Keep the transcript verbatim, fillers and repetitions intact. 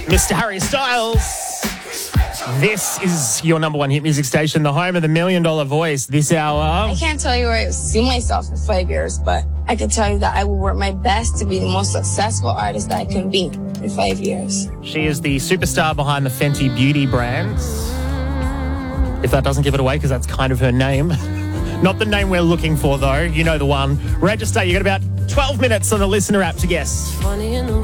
Mister Harry Styles. This is your number one hit music station, the home of the Million Dollar Voice this hour. I can't tell you where I see myself in five years, but I can tell you that I will work my best to be the most successful artist that I can be in five years. She is the superstar behind the Fenty Beauty brand. If that doesn't give it away, because that's kind of her name. Not the name we're looking for, though. You know the one. Register. You got about twelve minutes on the Listener app to guess. Funny in the